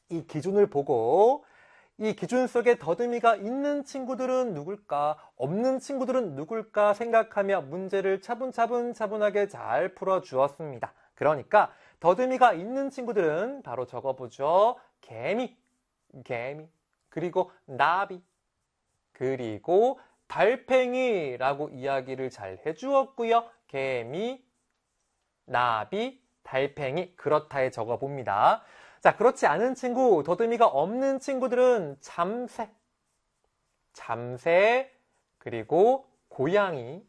이 기준을 보고 이 기준 속에 더듬이가 있는 친구들은 누굴까, 없는 친구들은 누굴까 생각하며 문제를 차분하게 잘 풀어주었습니다. 그러니까 더듬이가 있는 친구들은 바로 적어보죠. 개미, 그리고 나비, 그리고 달팽이라고 이야기를 잘 해주었고요. 개미, 나비, 달팽이, 그렇다에 적어봅니다. 자, 그렇지 않은 친구, 더듬이가 없는 친구들은 잠새, 그리고 고양이,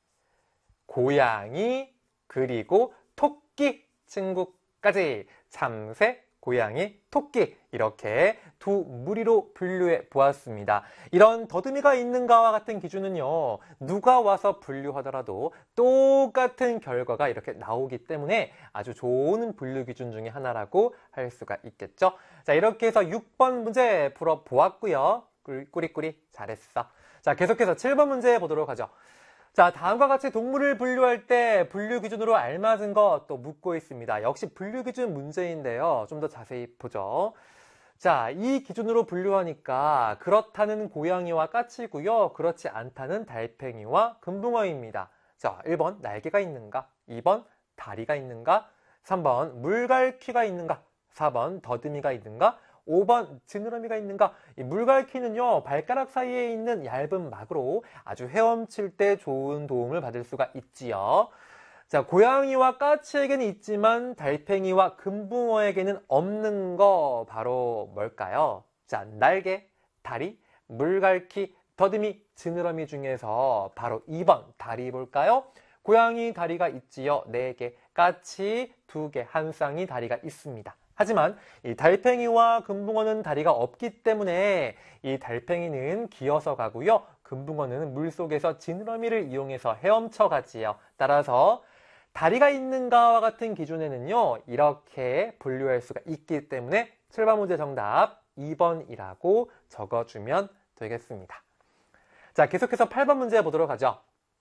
그리고 토끼 친구까지 잠새, 고양이, 토끼 이렇게 두 무리로 분류해 보았습니다. 이런 더듬이가 있는가와 같은 기준은요, 누가 와서 분류하더라도 똑같은 결과가 이렇게 나오기 때문에 아주 좋은 분류 기준 중에 하나라고 할 수가 있겠죠. 자, 이렇게 해서 6번 문제 풀어 보았고요. 꾸리꾸리 잘했어. 자, 계속해서 7번 문제 보도록 하죠. 자, 다음과 같이 동물을 분류할 때 분류 기준으로 알맞은 것 또 묻고 있습니다. 역시 분류 기준 문제인데요. 좀 더 자세히 보죠. 자, 이 기준으로 분류하니까 그렇다는 고양이와 까치고요. 그렇지 않다는 달팽이와 금붕어입니다. 자, 1번 날개가 있는가? 2번 다리가 있는가? 3번 물갈퀴가 있는가? 4번 더듬이가 있는가? 5번 지느러미가 있는가? 이 물갈퀴는요, 발가락 사이에 있는 얇은 막으로 아주 헤엄칠 때 좋은 도움을 받을 수가 있지요. 자, 고양이와 까치에게는 있지만 달팽이와 금붕어에게는 없는 거 바로 뭘까요? 자, 날개, 다리, 물갈퀴, 더듬이, 지느러미 중에서 바로 2번 다리 볼까요? 고양이 다리가 있지요. 4개, 까치 2개, 한 쌍이 다리가 있습니다. 하지만 이 달팽이와 금붕어는 다리가 없기 때문에 이 달팽이는 기어서 가고요. 금붕어는 물속에서 지느러미를 이용해서 헤엄쳐 가지요. 따라서 다리가 있는가와 같은 기준에는요, 이렇게 분류할 수가 있기 때문에 7번 문제 정답 2번이라고 적어주면 되겠습니다. 자, 계속해서 8번 문제 보도록 하죠.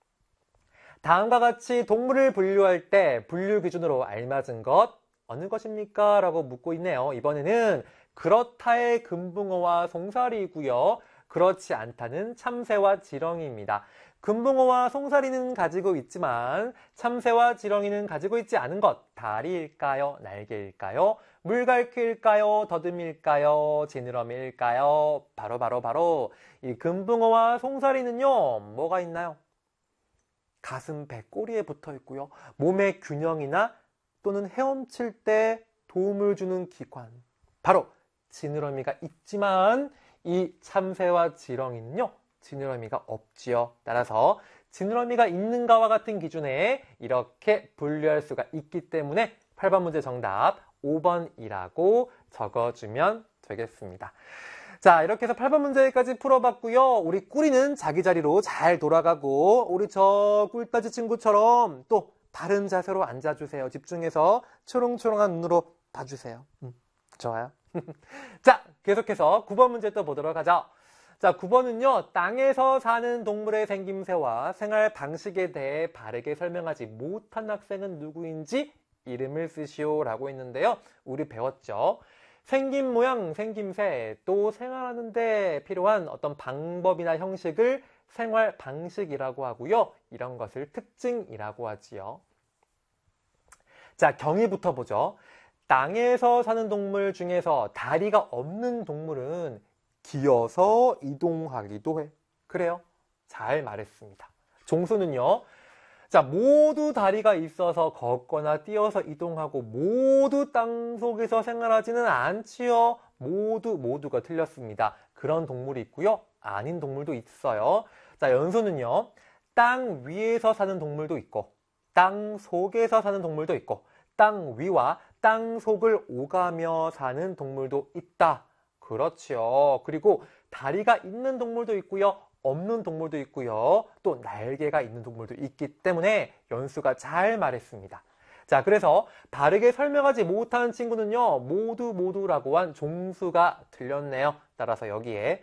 다음과 같이 동물을 분류할 때 분류 기준으로 알맞은 것 어느 것입니까? 라고 묻고 있네요. 이번에는 그렇다의 금붕어와 송사리이고요. 그렇지 않다는 참새와 지렁이입니다. 금붕어와 송사리는 가지고 있지만 참새와 지렁이는 가지고 있지 않은 것, 다리일까요? 날개일까요? 물갈퀴일까요? 더듬이일까요? 지느러미일까요? 바로 이 금붕어와 송사리는요, 뭐가 있나요? 가슴, 배, 꼬리에 붙어 있고요. 몸의 균형이나 또는 헤엄칠 때 도움을 주는 기관, 바로 지느러미가 있지만 이 참새와 지렁이는요, 지느러미가 없지요. 따라서 지느러미가 있는가와 같은 기준에 이렇게 분류할 수가 있기 때문에 8번 문제 정답 5번이라고 적어주면 되겠습니다. 자, 이렇게 해서 8번 문제까지 풀어봤고요. 우리 꾸리는 자기 자리로 잘 돌아가고 우리 저 꿀따지 친구처럼 또 바른 자세로 앉아주세요. 집중해서 초롱초롱한 눈으로 봐주세요. 좋아요. 자, 계속해서 9번 문제 또 보도록 하죠. 자, 9번은요. 땅에서 사는 동물의 생김새와 생활 방식에 대해 바르게 설명하지 못한 학생은 누구인지 이름을 쓰시오라고 했는데요. 우리 배웠죠. 생긴 모양, 생김새, 또 생활하는 데 필요한 어떤 방법이나 형식을 생활 방식이라고 하고요. 이런 것을 특징이라고 하지요. 자, 경위부터 보죠. 땅에서 사는 동물 중에서 다리가 없는 동물은 기어서 이동하기도 해. 그래요? 잘 말했습니다. 종수는요. 자, 모두 다리가 있어서 걷거나 뛰어서 이동하고 모두 땅속에서 생활하지는 않지요. 모두가 틀렸습니다. 그런 동물이 있고요. 아닌 동물도 있어요. 자, 연수는요. 땅 위에서 사는 동물도 있고 땅 속에서 사는 동물도 있고 땅 위와 땅 속을 오가며 사는 동물도 있다. 그렇지요. 그리고 다리가 있는 동물도 있고요. 없는 동물도 있고요. 또 날개가 있는 동물도 있기 때문에 연수가 잘 말했습니다. 자, 그래서 바르게 설명하지 못한 친구는요. 모두라고 한 종수가 틀렸네요. 따라서 여기에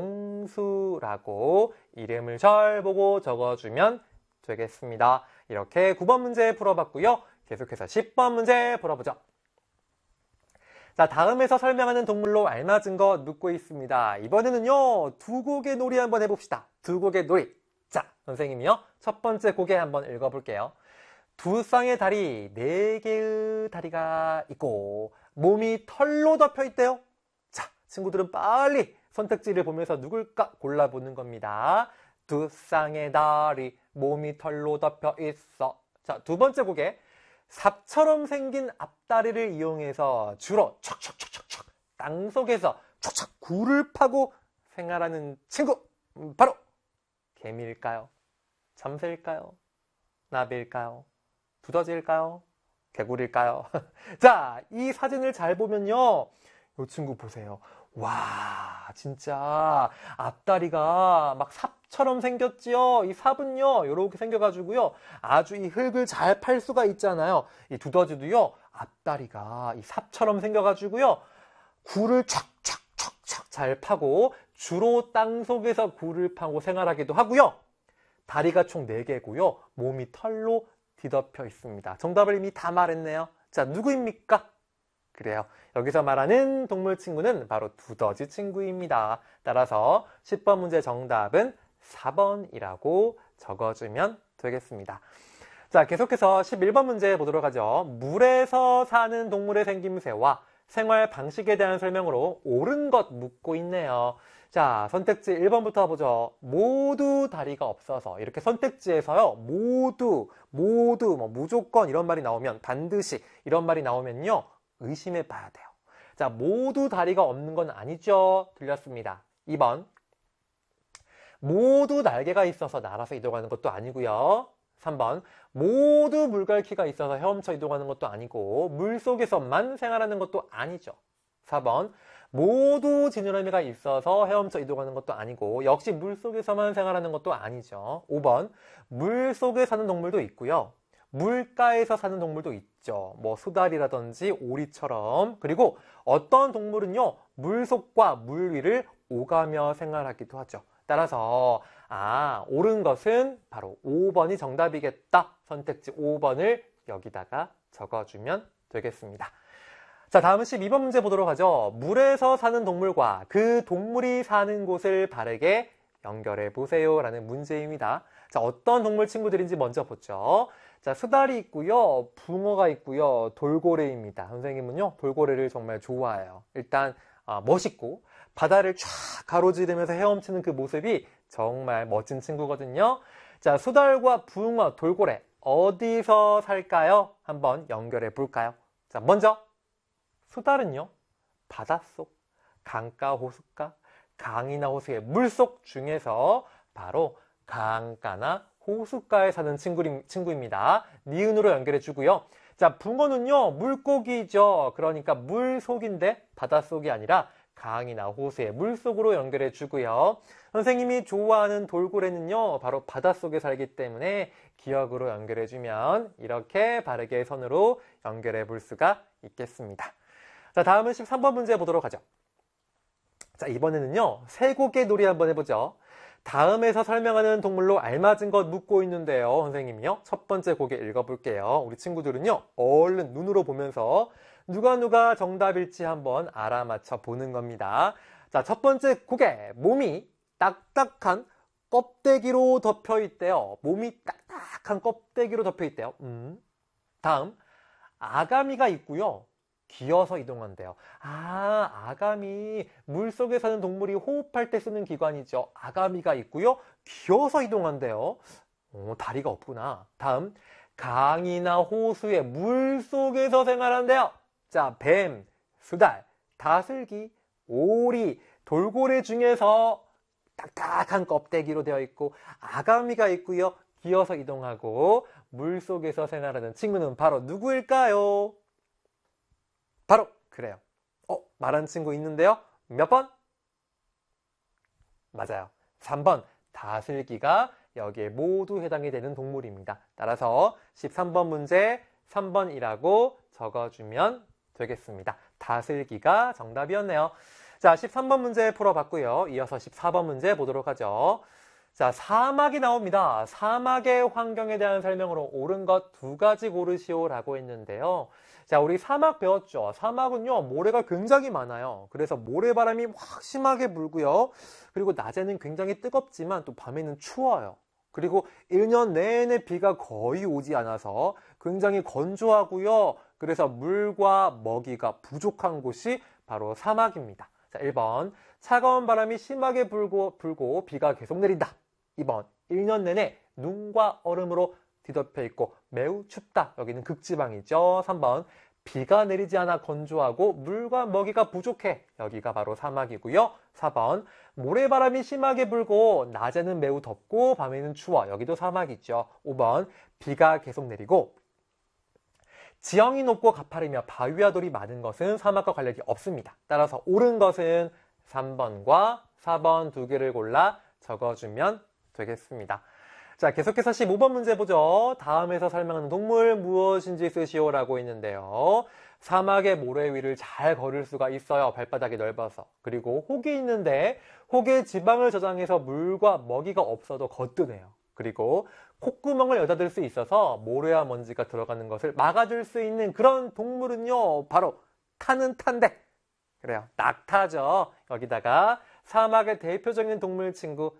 종수라고 이름을 잘 보고 적어주면 되겠습니다. 이렇게 9번 문제 풀어봤고요. 계속해서 10번 문제 풀어보죠. 자, 다음에서 설명하는 동물로 알맞은 것 묻고 있습니다. 이번에는요, 두 곡의 놀이 한번 해봅시다. 두 곡의 놀이. 자, 선생님이요. 첫 번째 곡에 한번 읽어볼게요. 두 쌍의 다리, 네 개의 다리가 있고 몸이 털로 덮여 있대요. 자, 친구들은 빨리 선택지를 보면서 누굴까 골라보는 겁니다. 두 쌍의 다리, 몸이 털로 덮여 있어. 자, 두 번째 곡에 삽처럼 생긴 앞다리를 이용해서 주로 척척척척척 땅속에서 척척 굴을 파고 생활하는 친구, 바로 개미일까요? 참새일까요? 나비일까요? 두더지일까요? 개구리일까요? 자, 이 사진을 잘 보면요, 이 친구 보세요. 와, 진짜 앞다리가 막 삽처럼 생겼지요. 이 삽은요, 이렇게 생겨가지고요, 아주 이 흙을 잘 팔 수가 있잖아요. 이 두더지도요, 앞다리가 이 삽처럼 생겨가지고요, 굴을 척척척척 잘 파고 주로 땅속에서 굴을 파고 생활하기도 하고요. 다리가 총 4개고요. 몸이 털로 뒤덮여 있습니다. 정답을 이미 다 말했네요. 자, 누구입니까? 그래요. 여기서 말하는 동물 친구는 바로 두더지 친구입니다. 따라서 10번 문제 정답은 4번이라고 적어주면 되겠습니다. 자, 계속해서 11번 문제 보도록 하죠. 물에서 사는 동물의 생김새와 생활 방식에 대한 설명으로 옳은 것 묻고 있네요. 자, 선택지 1번부터 보죠. 모두 다리가 없어서. 이렇게 선택지에서요, 모두, 뭐 무조건 이런 말이 나오면, 반드시 이런 말이 나오면요, 의심해 봐야 돼요. 자, 모두 다리가 없는 건 아니죠. 틀렸습니다. 2번. 모두 날개가 있어서 날아서 이동하는 것도 아니고요. 3번. 모두 물갈퀴가 있어서 헤엄쳐 이동하는 것도 아니고 물속에서만 생활하는 것도 아니죠. 4번. 모두 지느러미가 있어서 헤엄쳐 이동하는 것도 아니고 역시 물속에서만 생활하는 것도 아니죠. 5번. 물속에 사는 동물도 있고요. 물가에서 사는 동물도 있죠. 뭐 수달이라든지 오리처럼. 그리고 어떤 동물은요, 물속과 물 위를 오가며 생활하기도 하죠. 따라서 옳은 것은 바로 5번이 정답이겠다. 선택지 5번을 여기다가 적어주면 되겠습니다. 자, 다음은 12번 문제 보도록 하죠. 물에서 사는 동물과 그 동물이 사는 곳을 바르게 연결해 보세요 라는 문제입니다. 자, 어떤 동물 친구들인지 먼저 보죠. 자, 수달이 있고요, 붕어가 있고요, 돌고래입니다. 선생님은요, 돌고래를 정말 좋아해요. 일단 멋있고 바다를 쫙 가로지르면서 헤엄치는 그 모습이 정말 멋진 친구거든요. 자, 수달과 붕어, 돌고래 어디서 살까요? 한번 연결해 볼까요? 자, 먼저 수달은요, 바닷속, 강가, 호숫가, 강이나 호수의 물속 중에서 바로 강가나 호숫가에 사는 친구입니다. 니은으로 연결해 주고요. 자, 붕어는요, 물고기죠. 그러니까 물속인데 바닷속이 아니라 강이나 호수의 물속으로 연결해 주고요. 선생님이 좋아하는 돌고래는요, 바로 바닷속에 살기 때문에 기억으로 연결해 주면 이렇게 바르게 선으로 연결해 볼 수가 있겠습니다. 자, 다음은 13번 문제 보도록 하죠. 자, 이번에는요, 세 곡의 놀이 한번 해보죠. 다음에서 설명하는 동물로 알맞은 것 묻고 있는데요. 선생님이요, 첫 번째 곡에 읽어볼게요. 우리 친구들은요, 얼른 눈으로 보면서 누가 정답일지 한번 알아맞혀 보는 겁니다. 자, 첫 번째 곡에 몸이 딱딱한 껍데기로 덮여 있대요. 몸이 딱딱한 껍데기로 덮여 있대요. 다음, 아가미가 있고요. 기어서 이동한대요. 아가미, 물속에 사는 동물이 호흡할 때 쓰는 기관이죠. 아가미가 있고요. 기어서 이동한대요. 다리가 없구나. 다음, 강이나 호수의 물속에서 생활한대요. 자, 뱀, 수달, 다슬기, 오리, 돌고래 중에서 딱딱한 껍데기로 되어 있고 아가미가 있고요. 기어서 이동하고 물속에서 생활하는 친구는 바로 누구일까요? 바로 그래요. 말한 친구 있는데요. 몇 번? 맞아요. 3번 다슬기가 여기에 모두 해당이 되는 동물입니다. 따라서 13번 문제 3번이라고 적어주면 되겠습니다. 다슬기가 정답이었네요. 자, 13번 문제 풀어봤고요. 이어서 14번 문제 보도록 하죠. 자, 사막이 나옵니다. 사막의 환경에 대한 설명으로 옳은 것 2가지 고르시오 라고 했는데요. 자, 우리 사막 배웠죠? 사막은요, 모래가 굉장히 많아요. 그래서 모래바람이 확 심하게 불고요. 그리고 낮에는 굉장히 뜨겁지만 또 밤에는 추워요. 그리고 1년 내내 비가 거의 오지 않아서 굉장히 건조하고요. 그래서 물과 먹이가 부족한 곳이 바로 사막입니다. 자, 1번. 차가운 바람이 심하게 불고 비가 계속 내린다. 2번. 1년 내내 눈과 얼음으로 뒤덮여 있고 매우 춥다. 여기는 극지방이죠. 3번. 비가 내리지 않아 건조하고 물과 먹이가 부족해. 여기가 바로 사막이고요. 4번. 모래바람이 심하게 불고 낮에는 매우 덥고 밤에는 추워. 여기도 사막이죠. 5번. 비가 계속 내리고 지형이 높고 가파르며 바위와 돌이 많은 것은 사막과 관련이 없습니다. 따라서 옳은 것은 3번과 4번 두 개를 골라 적어주면 되겠습니다. 자, 계속해서 15번 문제 보죠. 다음에서 설명하는 동물 무엇인지 쓰시오라고 있는데요. 사막의 모래 위를 잘 걸을 수가 있어요. 발바닥이 넓어서. 그리고 혹이 있는데 혹에 지방을 저장해서 물과 먹이가 없어도 거뜬해요. 그리고 콧구멍을 여닫을 수 있어서 모래와 먼지가 들어가는 것을 막아줄 수 있는 그런 동물은요, 바로 타는 탄데. 그래요. 낙타죠. 여기다가 사막의 대표적인 동물 친구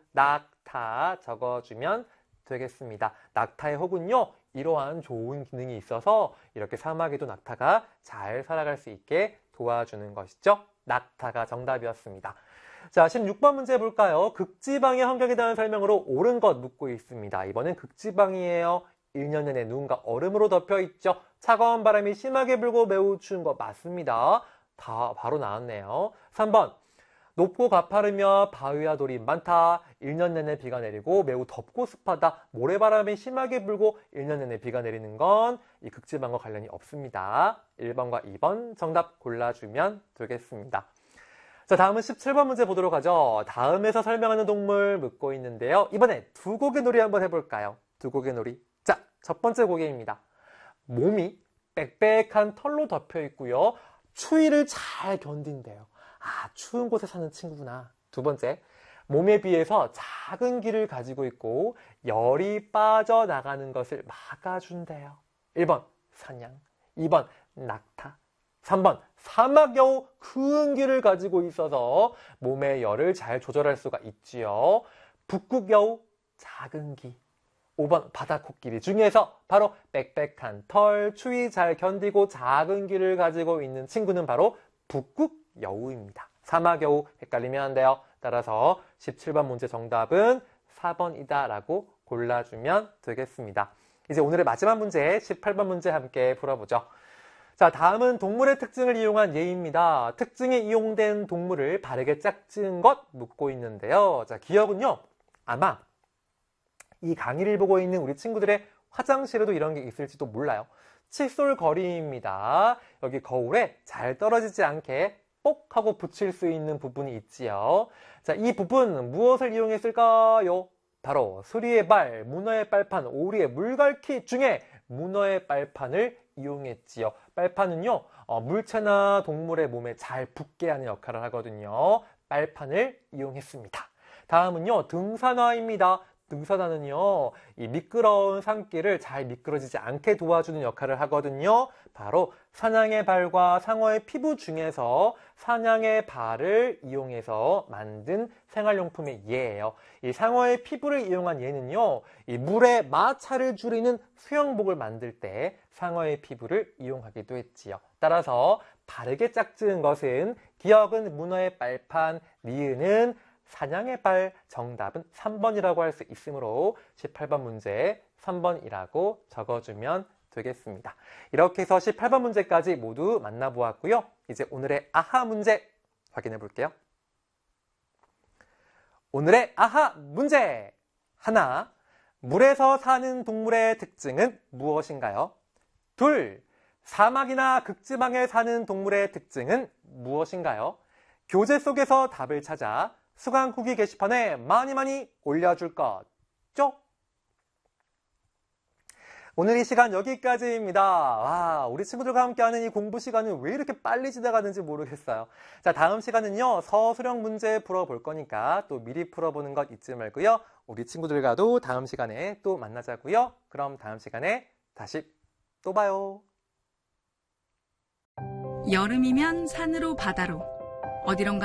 낙타 적어주면 되겠습니다. 낙타의 혹은요, 이러한 좋은 기능이 있어서 이렇게 사막에도 낙타가 잘 살아갈 수 있게 도와주는 것이죠. 낙타가 정답이었습니다. 자, 16번 문제 볼까요? 극지방의 환경에 대한 설명으로 옳은 것 묻고 있습니다. 이번엔 극지방이에요. 1년 내내 눈과 얼음으로 덮여 있죠. 차가운 바람이 심하게 불고 매우 추운 거 맞습니다. 다 바로 나왔네요. 3번. 높고 가파르며 바위와 돌이 많다. 1년 내내 비가 내리고 매우 덥고 습하다. 모래바람이 심하게 불고 1년 내내 비가 내리는 건 이 극지방과 관련이 없습니다. 1번과 2번 정답 골라주면 되겠습니다. 자, 다음은 17번 문제 보도록 하죠. 다음에서 설명하는 동물 묻고 있는데요. 이번에 두 곡의 놀이 한번 해볼까요? 두 곡의 놀이. 자, 첫 번째 곡입니다. 몸이 빽빽한 털로 덮여 있고요. 추위를 잘 견딘대요. 아, 추운 곳에 사는 친구구나. 두 번째, 몸에 비해서 작은 귀를 가지고 있고 열이 빠져나가는 것을 막아준대요. 1번, 사냥. 2번, 낙타. 3번, 사막여우 큰 귀를 가지고 있어서 몸의 열을 잘 조절할 수가 있지요. 북극여우, 작은 귀. 5번, 바다코끼리 중에서 바로 빽빽한 털, 추위 잘 견디고 작은 귀를 가지고 있는 친구는 바로 북극여우입니다. 사막여우 헷갈리면 안 돼요. 따라서 17번 문제 정답은 4번이다 라고 골라주면 되겠습니다. 이제 오늘의 마지막 문제, 18번 문제 함께 풀어보죠. 자, 다음은 동물의 특징을 이용한 예입니다. 특징에 이용된 동물을 바르게 짝지은 것 묻고 있는데요. 자, 기억은요, 아마 이 강의를 보고 있는 우리 친구들의 화장실에도 이런 게 있을지도 몰라요. 칫솔거리입니다. 여기 거울에 잘 떨어지지 않게 뽁 하고 붙일 수 있는 부분이 있지요. 자, 이 부분 무엇을 이용했을까요? 바로 수리의 발, 문어의 빨판, 오리의 물갈퀴 중에 문어의 빨판을 이용했지요. 빨판은요, 물체나 동물의 몸에 잘 붙게 하는 역할을 하거든요. 빨판을 이용했습니다. 다음은요, 등산화입니다. 등산화는요, 이 미끄러운 산길을 잘 미끄러지지 않게 도와주는 역할을 하거든요. 바로 사냥의 발과 상어의 피부 중에서 사냥의 발을 이용해서 만든 생활용품의 예예요. 이 상어의 피부를 이용한 예는요, 이 물에 마찰을 줄이는 수영복을 만들 때 상어의 피부를 이용하기도 했지요. 따라서 바르게 짝지은 것은 기억은 문어의 빨판, 니은은 사냥의 발, 정답은 3번이라고 할 수 있으므로 18번 문제 3번이라고 적어주면 되겠습니다. 이렇게 해서 18번 문제까지 모두 만나보았고요. 이제 오늘의 아하 문제 확인해 볼게요. 오늘의 아하 문제! 하나, 물에서 사는 동물의 특징은 무엇인가요? 둘, 사막이나 극지방에 사는 동물의 특징은 무엇인가요? 교재 속에서 답을 찾아 수강 후기 게시판에 많이 올려줄 거죠? 오늘 이 시간 여기까지입니다. 와, 우리 친구들과 함께하는 이 공부 시간은 왜 이렇게 빨리 지나가는지 모르겠어요. 자, 다음 시간은요, 서술형 문제 풀어볼 거니까 또 미리 풀어보는 것 잊지 말고요. 우리 친구들과도 다음 시간에 또 만나자고요. 그럼 다음 시간에 다시 또 봐요. 여름이면 산으로 바다로 어디론가